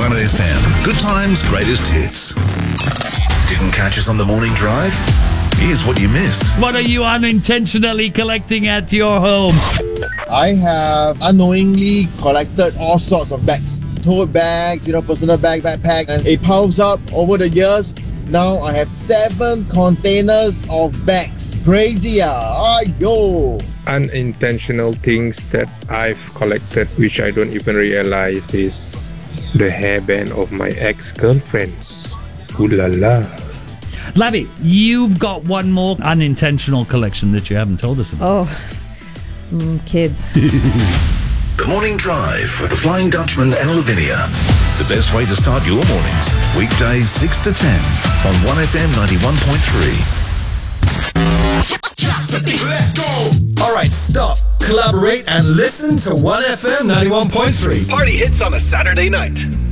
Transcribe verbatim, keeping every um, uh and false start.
one F M. Good times, greatest hits. Didn't catch us on the morning drive? Here's what you missed. What are you unintentionally collecting at your home? I have unknowingly collected all sorts of bags. Tote bags, you know, personal bag, backpack, and it piles up over the years. Now I have seven containers of bags. Crazy, ah, yo. Unintentional things that I've collected, which I don't even realize, is the hairband of my ex-girlfriends. Ooh la la. Laddie, you've got one more unintentional collection that you haven't told us about. Oh, mm, kids. The Morning Drive with the Flying Dutchman and Lavinia. The best way to start your mornings. Weekdays six to ten on one F M ninety-one point three. Let's go! Alright, stop, collaborate, and listen to one F M ninety-one point three. Party hits on a Saturday night.